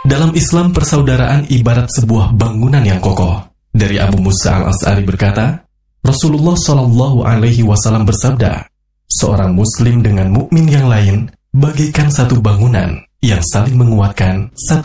Dalam Islam, persaudaraan ibarat sebuah bangunan yang kokoh. Dari Abu Musa al-Asy'ari berkata, Rasulullah Shallallahu Alaihi Wasallam bersabda, seorang Muslim dengan mukmin yang lain bagaikan satu bangunan yang saling menguatkan satu